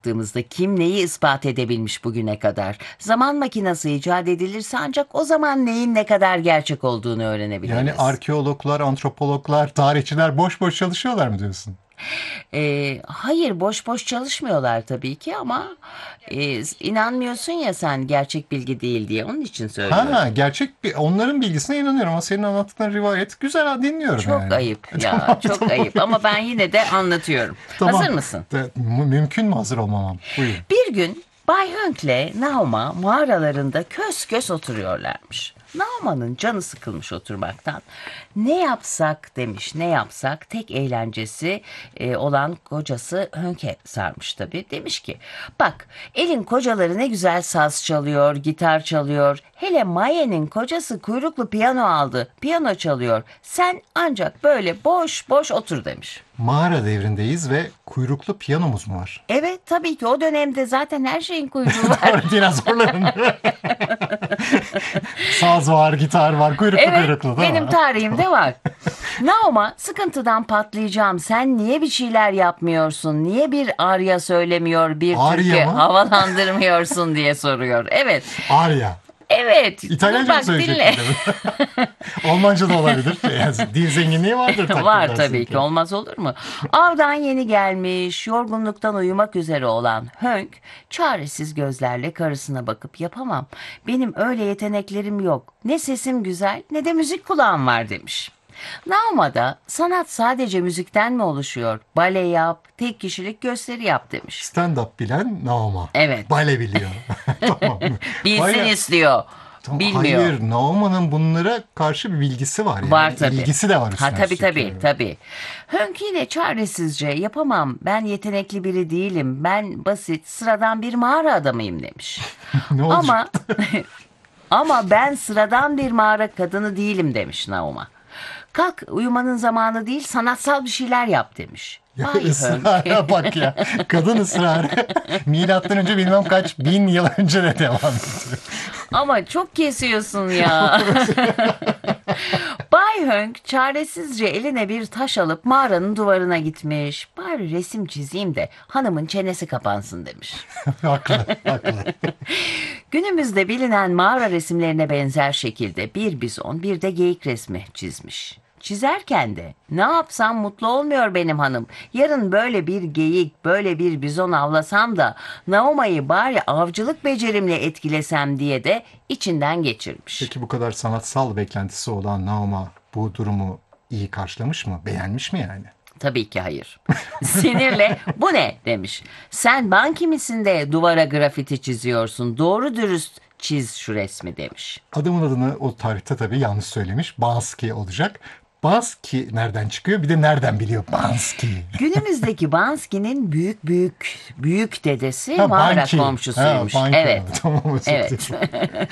baktığımızda kim neyi ispat edebilmiş bugüne kadar? Zaman makinesi icat edilirse ancak o zaman neyin ne kadar gerçek olduğunu Yani öğrenebiliriz. arkeologlar, antropologlar, tarihçiler boş boş çalışıyorlar mı diyorsun? Hayır, boş boş çalışmıyorlar tabii ki ama inanmıyorsun ya sen gerçek bilgi değil diye onun için söylüyorum. Ha, gerçek bir onların bilgisine inanıyorum ama senin anlattıkların rivayet güzel, ha, dinliyorum Çok yani. ayıp ya, Tamam, çok tamam. ayıp ama ben yine de anlatıyorum. Hazır Tamam. mısın? Mümkün mü hazır olmamam? Buyurun. Bir gün Bay Hönk'le Nauma mağaralarında kös kös oturuyorlarmış. Nauma'nın canı sıkılmış oturmaktan. Ne yapsak demiş, ne yapsak. Tek eğlencesi olan kocası Hönk'e sarmış tabii. Demiş ki, bak elin kocaları ne güzel saz çalıyor, gitar çalıyor. Hele Maye'nin kocası kuyruklu piyano aldı, piyano çalıyor. Sen ancak böyle boş boş otur demiş. Mağara devrindeyiz ve kuyruklu piyanomuz mu var? Evet tabii ki o dönemde zaten her şeyin kuyruğu var. Doğru, dinozorların. Saz var, gitar var, kuyruklu Evet, kuyruklu değil benim mi? tarihimde var. Naoma sıkıntıdan patlayacağım. Sen niye bir şeyler yapmıyorsun? Niye bir arya söylemiyor, bir türkü Arya mı? havalandırmıyorsun diye soruyor. Evet, Arya. evet. Dur İtalyanca mı bak dinle. söyleyecektin demin? Almanca da olabilir. Yani dil zenginliği vardır takdir Var edersin tabii ki ki. olmaz olur mu? Avdan yeni gelmiş, yorgunluktan uyumak üzere olan Hönk çaresiz gözlerle karısına bakıp yapamam. Benim öyle yeteneklerim yok. Ne sesim güzel ne de müzik kulağım var demiş. Nauma'da sanat sadece müzikten mi oluşuyor? Bale yap, tek kişilik gösteri yap demiş. Stand-up bilen Naoma. Evet, Bale biliyor. Tamam. bilsin Baya, istiyor. tamam, Bilmiyor. hayır, Naoma'nın bunlara karşı bir bilgisi var yani. Var tabii. İlgisi de var Ha üstüne tabii üstlük tabii yani. tabii. Hönk yine çaresizce yapamam ben yetenekli biri değilim ben basit sıradan bir mağara adamıyım demiş. Ne olacak? Ama ama ben sıradan bir mağara kadını değilim demiş Nauma. Kalk uyumanın zamanı değil sanatsal bir şeyler yap demiş. Ya Bay Hönk. ısrara bak ya. Kadın ısrarı. Milattan önce bilmem kaç bin yıl önce de devam ediyor. Ama çok kesiyorsun ya. Bay Hönk çaresizce eline bir taş alıp mağaranın duvarına gitmiş. Bari resim çizeyim de hanımın çenesi kapansın demiş. Haklı, haklı. Günümüzde bilinen mağara resimlerine benzer şekilde bir bizon bir de geyik resmi çizmiş. Çizerken de ne yapsam mutlu olmuyor benim hanım. Yarın böyle bir geyik, böyle bir bizon avlasam da Naoma'yı bari avcılık becerimle etkilesem diye de içinden geçirmiş. Peki bu kadar sanatsal beklentisi olan Naoma bu durumu iyi karşılamış mı? Beğenmiş mi yani? Tabii ki hayır. Sinirle bu ne demiş. Sen banki misin de duvara grafiti çiziyorsun. Doğru dürüst çiz şu resmi demiş. Adamın adını o tarihte tabii yanlış söylemiş. Banski olacak. Banski nereden çıkıyor? Bir de nereden biliyor Banski? Günümüzdeki Banski'nin büyük büyük büyük dedesi Ha, mağara Banki. Ha, komşusuymuş. Banki. Evet. Tamam, özür Evet. dilerim.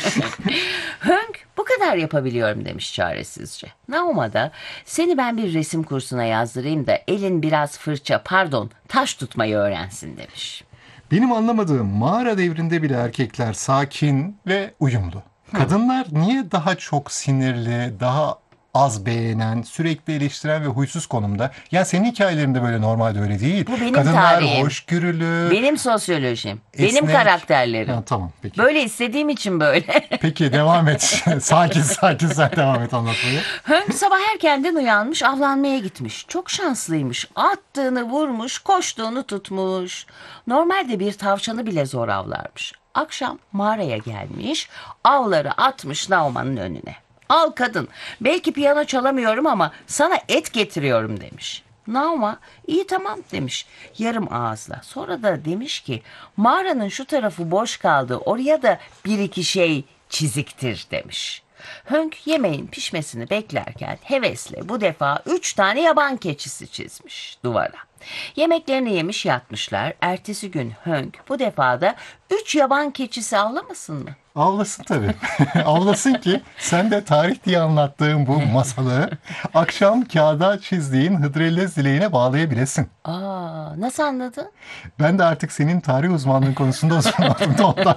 Hönk bu kadar yapabiliyorum demiş çaresizce. Nauma da seni ben bir resim kursuna yazdırayım da elin biraz fırça pardon taş tutmayı öğrensin demiş. Benim anlamadığım, mağara devrinde bile erkekler sakin ve uyumlu. Kadınlar niye daha çok sinirli, daha az beğenen, sürekli eleştiren ve huysuz konumda? Ya senin hikayelerinde böyle, normalde öyle değil. Bu benim Kadınlar tarihim. hoşgörülü, Benim sosyolojim. Benim esnek. karakterlerim. Ha, tamam peki. Böyle istediğim için böyle. Peki devam et. Sakin sakin sen devam et anlatmayı. Hönk sabah erkenden uyanmış, avlanmaya gitmiş. Çok şanslıymış. Attığını vurmuş, koştuğunu tutmuş. Normalde bir tavşanı bile zor avlarmış. Akşam mağaraya gelmiş, avları atmış Nauma'nın önüne. Al kadın, belki piyano çalamıyorum ama sana et getiriyorum demiş. Nauma iyi tamam demiş yarım ağızla. Sonra da demiş ki mağaranın şu tarafı boş kaldı oraya da bir iki şey çiziktir demiş. Hönk yemeğin pişmesini beklerken hevesle bu defa 3 tane yaban keçisi çizmiş duvara. Yemeklerini yemiş yatmışlar. Ertesi gün Hönk bu defa da 3 yaban keçisi avlamasın mı? Avlasın tabii. Avlasın ki sen de tarih diye anlattığın bu masalı akşam kağıda çizdiğin Hıdrellez dileğine bağlayabilesin. Nasıl anladın? Ben de artık senin tarih uzmanlığın konusunda uzmanım da ondan.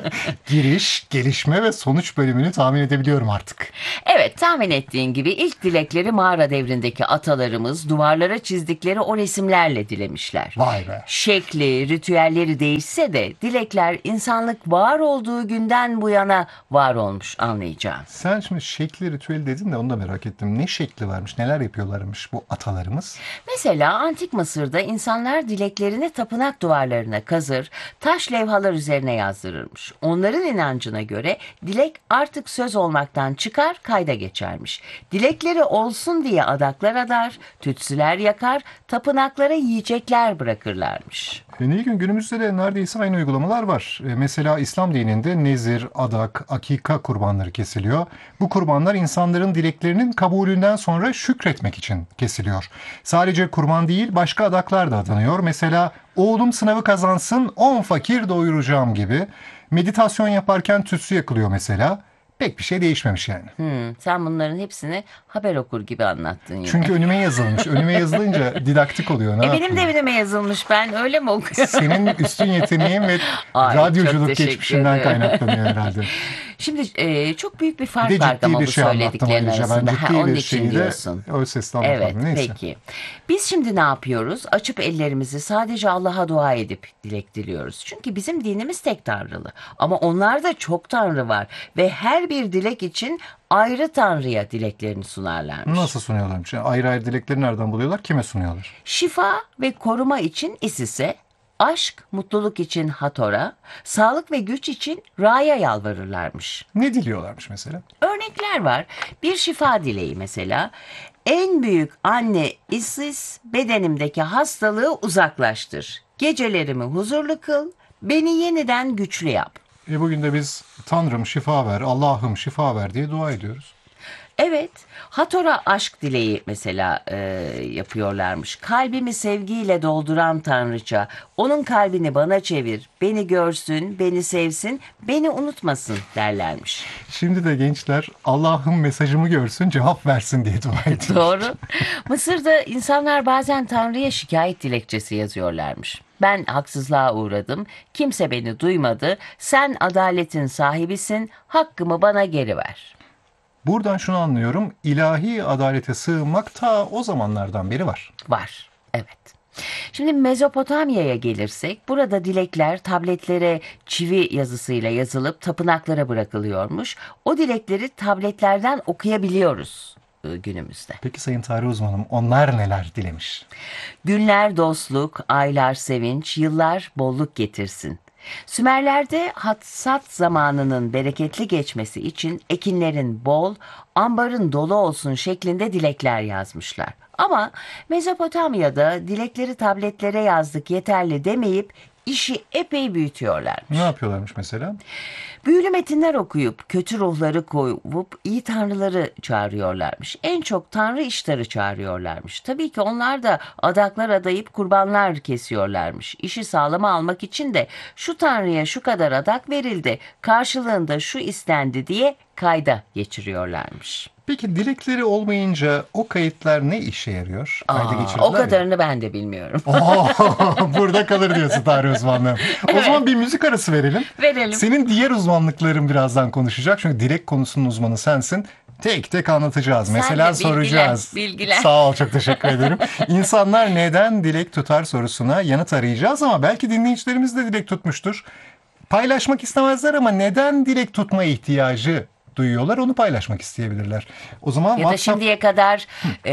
Giriş, gelişme ve sonuç bölümünü tahmin edebiliyorum artık. Evet, tahmin ettiğin gibi ilk dilekleri mağara devrindeki atalarımız duvarlara çizdikleri o resimlerle dilemişler. Vay be. Şekli, ritüelleri değişse de dilekler insanlık var olduğu günden bu yana var olmuş, anlayacağım. Sen şimdi şekli ritüeli dedin de onu da merak ettim. Ne şekli varmış, neler yapıyorlarmış bu atalarımız? Mesela Antik Mısır'da insanlar dileklerini tapınak duvarlarına kazır, taş levhalar üzerine yazdırırmış. Onların inancına göre dilek artık söz olmaktan çıkar, kayda geçermiş. Dilekleri olsun diye adaklar adar, tütsüler yakar, tapınaklara yiyecekler bırakırlarmış. Nilgün, günümüzde de neredeyse aynı uygulamalar var. Mesela İslam dininde nezir, adak, akika kurbanları kesiliyor. Bu kurbanlar insanların dileklerinin kabulünden sonra şükretmek için kesiliyor. Sadece kurban değil, başka adaklar da adanıyor. Mesela oğlum sınavı kazansın 10 fakir doyuracağım gibi. Meditasyon yaparken tütsü yakılıyor mesela. Pek bir şey değişmemiş yani. Sen bunların hepsini haber okur gibi anlattın yine. Çünkü önüme yazılmış. Önüme yazılınca didaktik oluyor. Ne benim yapayım? de önüme yazılmış. Ben öyle mi okuyorum? Senin üstün yeteneğin ve Ay, çok radyoculuk teşekkür geçmişinden ederim. kaynaklanıyor herhalde. Şimdi çok büyük bir Bir fark de var ciddi ama bir bu şey anlattım söylediklerin ayrıca. Ben arasında. ciddi Onun bir için şeyi de diyorsun. öz sesle Evet, anlatmadım. Neyse. peki. Biz şimdi ne yapıyoruz? Açıp ellerimizi sadece Allah'a dua edip dilek diliyoruz. Çünkü bizim dinimiz tek tanrılı. Ama onlarda çok tanrı var ve her bir dilek için ayrı tanrıya dileklerini sunarlarmış. Nasıl sunuyorlarmış? Yani ayrı ayrı dilekleri nereden buluyorlar? Kime sunuyorlar? Şifa ve koruma için Isis'e, aşk, mutluluk için Hator'a, sağlık ve güç için Ra'ya yalvarırlarmış. Ne diliyorlarmış mesela? Örnekler var. Bir şifa dileği mesela. En büyük anne Isis, bedenimdeki hastalığı uzaklaştır. Gecelerimi huzurlu kıl, beni yeniden güçlü yap. Bugün de biz Tanrım şifa ver, Allah'ım şifa ver diye dua ediyoruz. Evet, Hator'a aşk dileği mesela yapıyorlarmış. Kalbimi sevgiyle dolduran Tanrıça, onun kalbini bana çevir, beni görsün, beni sevsin, beni unutmasın derlermiş. Şimdi de gençler Allah'ım mesajımı görsün, cevap versin diye dua ediyor. Doğru. Mısır'da insanlar bazen Tanrı'ya şikayet dilekçesi yazıyorlarmış. Ben haksızlığa uğradım, kimse beni duymadı, sen adaletin sahibisin, hakkımı bana geri ver. Buradan şunu anlıyorum. İlahi adalete sığınmak ta o zamanlardan beri var. Var, evet. Şimdi Mezopotamya'ya gelirsek, burada dilekler tabletlere çivi yazısıyla yazılıp tapınaklara bırakılıyormuş. O dilekleri tabletlerden okuyabiliyoruz günümüzde. Peki sayın tarih uzmanım, onlar neler dilemiş? Günler dostluk, aylar sevinç, yıllar bolluk getirsin. Sümerler'de hatsat zamanının bereketli geçmesi için ekinlerin bol, ambarın dolu olsun şeklinde dilekler yazmışlar. Ama Mezopotamya'da dilekleri tabletlere yazdık yeterli demeyip işi epey büyütüyorlarmış. Ne yapıyorlarmış mesela? Büyülü metinler okuyup kötü ruhları kovup iyi tanrıları çağırıyorlarmış. En çok tanrı iştarı çağırıyorlarmış. Tabii ki onlar da adaklar adayıp kurbanlar kesiyorlarmış. İşi sağlama almak için de şu tanrıya şu kadar adak verildi, karşılığında şu istendi diye kayda geçiriyorlarmış. Peki dilekleri olmayınca o kayıtlar ne işe yarıyor? Kayda geçirirler O ya. kadarını ben de bilmiyorum. Oo, burada kalır diyorsun tarih uzmanlığım. O zaman bir müzik arası verelim. Verelim. Senin diğer uzmanlıkların birazdan konuşacak. Çünkü dilek konusunun uzmanı sensin. Tek tek anlatacağız. Mesela de bilgiler, soracağız. bilgiler. Sağ ol, çok teşekkür ederim. İnsanlar neden dilek tutar sorusuna yanıt arayacağız ama belki dinleyicilerimiz de dilek tutmuştur. Paylaşmak istemezler ama neden dilek tutma ihtiyacı duyuyorlar onu paylaşmak isteyebilirler. O zaman Ya da WhatsApp şimdiye kadar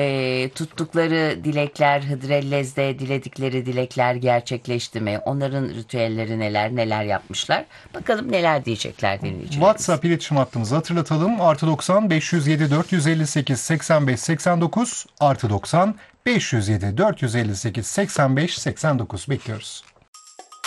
tuttukları dilekler, Hıdrellez'de diledikleri dilekler gerçekleşti mi? Onların ritüelleri neler yapmışlar? Bakalım neler diyecekler dinleyicilerimiz. WhatsApp iletişim hattımızı hatırlatalım. +90 507 458 85 89 +90 507 458 85 89 bekliyoruz.